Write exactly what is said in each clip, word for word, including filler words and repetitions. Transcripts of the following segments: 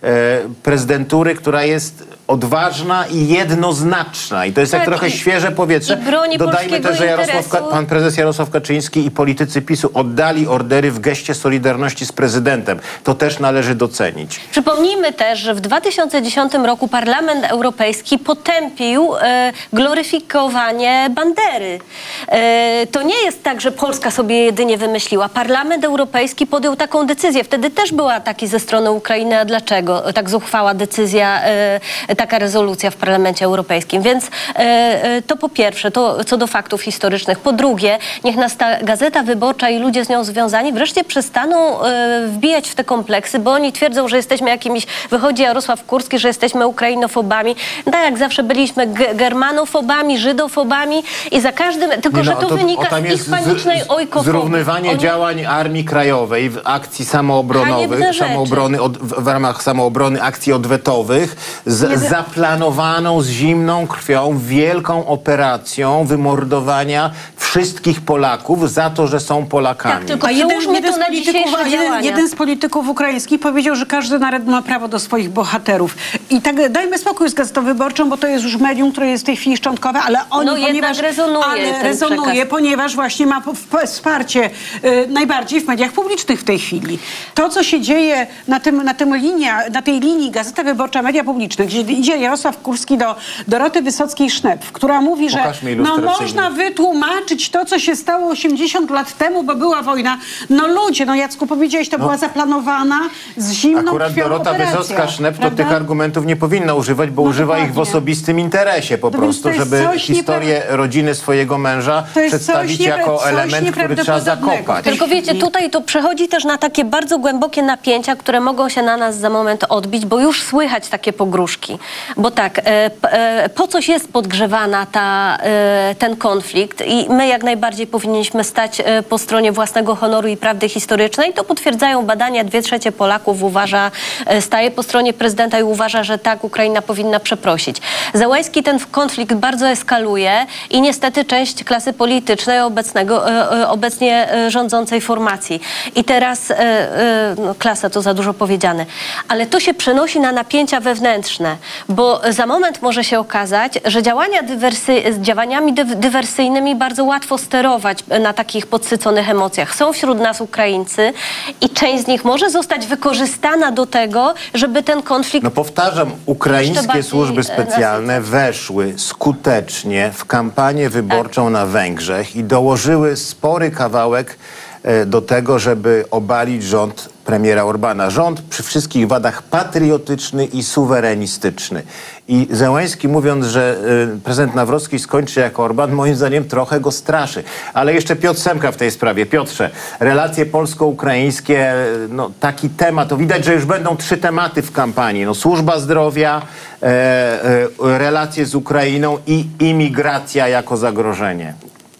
prezydentury, która jest odważna i jednoznaczna. I to jest tak, jak trochę i, świeże powietrze. Dodajmy też, że Jarosław, pan prezes Jarosław Kaczyński i politycy PiSu oddali ordery w geście solidarności z prezydentem. To też należy docenić. Przypomnijmy też, że w dwa tysiące dziesiątym roku Parlament Europejski potępił e, gloryfikowanie Bandery. E, to nie jest tak, że Polska sobie jedynie wymyśliła. Parlament Europejski podjął taką decyzję. Wtedy też były ataki ze strony Ukrainy. A dlaczego tak zuchwała decyzja, e, taka rezolucja w Parlamencie Europejskim? Więc e, e, to po pierwsze, to co do faktów historycznych. Po drugie, niech nas ta Gazeta Wyborcza i ludzie z nią związani wreszcie przestaną e, wbijać w te kompleksy, bo oni twierdzą, że jesteśmy jakimiś, wychodzi Jarosław Kurski, że jesteśmy ukrainofobami. Tak jak zawsze byliśmy germanofobami, żydofobami i za każdym, tylko Nie, że no, to, to wynika tam z jest ich panicznej ojkofobii. Zrównywanie Oni... działań Armii Krajowej w akcji samoobronowych, samoobrony, od, w, w ramach samoobrony akcji odwetowych z zaplanowaną z zimną krwią wielką operacją wymordowania wszystkich Polaków za to, że są Polakami. Tak, tylko a jeden, to jeden, z na polityków, jeden, jeden z polityków ukraińskich powiedział, że każdy naród ma prawo do swoich bohaterów. I tak dajmy spokój z Gazetą Wyborczą, bo to jest już medium, które jest w tej chwili szczątkowe, ale oni, no ponieważ rezonuje, ale rezonuje przekaz. ponieważ właśnie ma wsparcie y, najbardziej w mediach publicznych w tej chwili. To, co się dzieje na, tym, na, tym linia, na tej linii Gazeta Wyborcza, media publiczne, gdzie idzie Jarosław Kurski do Doroty Wysockiej-Sznep, która mówi, że no, można wytłumaczyć to, co się stało osiemdziesiąt lat temu, bo była wojna. No ludzie, no Jacku, powiedziałeś, to no, była zaplanowana z zimną akurat krwią Dorota Wysocka-Sznep to tych argumentów nie powinna używać, bo no używa dokładnie. ich w osobistym interesie po no prostu, żeby historię rodziny swojego męża przedstawić jako element, który trzeba zakopać. Tylko wiecie, tutaj to przechodzi też na takie bardzo głębokie napięcia, które mogą się na nas za moment odbić, bo już słychać takie pogróżki. Bo tak, e, e, po coś jest podgrzewana ta, e, ten konflikt i my jak najbardziej powinniśmy stać e, po stronie własnego honoru i prawdy historycznej. To potwierdzają badania. Dwie trzecie Polaków uważa, e, staje po stronie prezydenta i uważa, że tak, Ukraina powinna przeprosić. Zełenski ten konflikt bardzo eskaluje i niestety część klasy politycznej obecnego, e, e, obecnie e, rządzącej formacji. I teraz, e, e, no, klasa to za dużo powiedziane, ale to się przenosi na napięcia wewnętrzne, bo za moment może się okazać, że działania dywersy, z działaniami dy, dywersyjnymi bardzo łatwo sterować na takich podsyconych emocjach. Są wśród nas Ukraińcy i część z nich może zostać wykorzystana do tego, żeby ten konflikt... No powtarzam, ukraińskie służby specjalne weszły skutecznie w kampanię wyborczą tak. na Węgrzech i dołożyły spory kawałek do tego, żeby obalić rząd premiera Orbana. Rząd przy wszystkich wadach patriotyczny i suwerenistyczny. I Zełenski, mówiąc, że y, prezydent Nawrocki skończy jak Orban, moim zdaniem trochę go straszy. Ale jeszcze Piotr Semka w tej sprawie. Piotrze, relacje polsko-ukraińskie, no taki temat, to widać, że już będą trzy tematy w kampanii. No, służba zdrowia, e, e, relacje z Ukrainą i imigracja jako zagrożenie.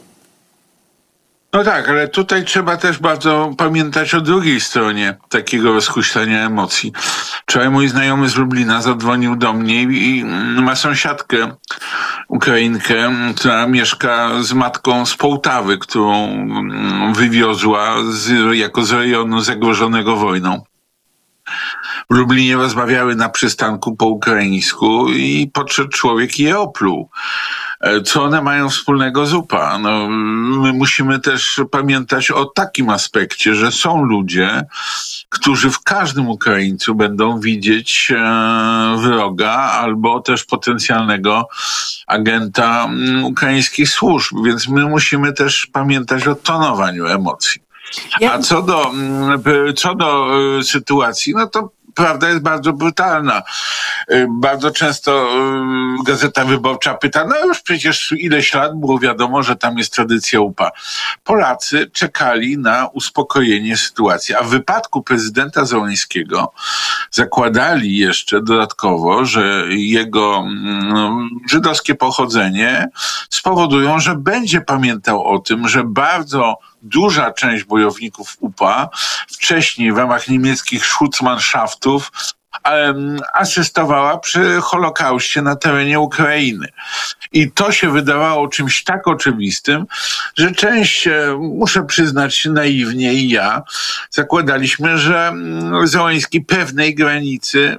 No tak, ale tutaj trzeba też bardzo pamiętać o drugiej stronie takiego rozhuśtania emocji. Wczoraj mój znajomy z Lublina zadzwonił do mnie i ma sąsiadkę, Ukrainkę, która mieszka z matką z Połtawy, którą wywiozła z, jako z rejonu zagrożonego wojną. W Lublinie rozmawiały na przystanku po ukraińsku i podszedł człowiek i je opluł. Co one mają wspólnego z U P A? No, my musimy też pamiętać o takim aspekcie, że są ludzie, którzy w każdym Ukraińcu będą widzieć e, wroga albo też potencjalnego agenta m, ukraińskich służb, więc my musimy też pamiętać o tonowaniu emocji. A co do, co do y, sytuacji, no to prawda jest bardzo brutalna. Y, bardzo często y, Gazeta Wyborcza pyta, no już przecież ileś lat było wiadomo, że tam jest tradycja U P A. Polacy czekali na uspokojenie sytuacji, a w wypadku prezydenta Zełenskiego zakładali jeszcze dodatkowo, że jego y, żydowskie pochodzenie spowodują, że będzie pamiętał o tym, że bardzo duża część bojowników U P A wcześniej w ramach niemieckich Schutzmannschaftów asystowała przy Holokauście na terenie Ukrainy. I to się wydawało czymś tak oczywistym, że część, muszę przyznać naiwnie i ja, zakładaliśmy, że Zełenski pewnej granicy